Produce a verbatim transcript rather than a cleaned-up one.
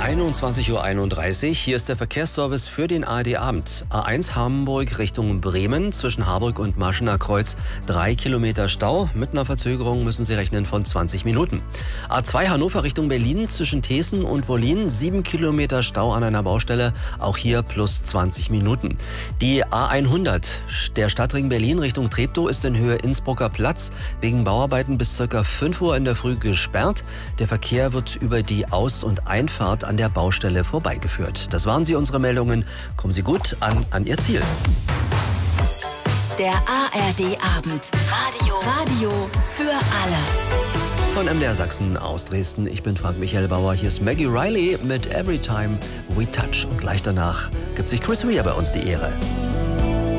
einundzwanzig Uhr einunddreißig. Hier ist der Verkehrsservice für den A R D-Abend. A eins Hamburg Richtung Bremen zwischen Harburg und Maschener Kreuz. Drei Kilometer Stau. Mit einer Verzögerung müssen Sie rechnen von zwanzig Minuten. A zwei Hannover Richtung Berlin zwischen Thesen und Wollin. Sieben Kilometer Stau an einer Baustelle. Auch hier plus zwanzig Minuten. Die A hundert, der Stadtring Berlin Richtung Treptow, ist in Höhe Innsbrucker Platz wegen Bauarbeiten bis ca. fünf Uhr in der Früh gesperrt. Der Verkehr wird über die Aus- und Einfahrt an der Baustelle vorbeigeführt. Das waren sie, unsere Meldungen. Kommen Sie gut an, an Ihr Ziel. Der A R D-Abend. Radio. Radio für alle. Von M D R Sachsen aus Dresden. Ich bin Frank Michael Bauer. Hier ist Maggie Riley mit Every Time We Touch. Und gleich danach gibt sich Chris Rea bei uns die Ehre.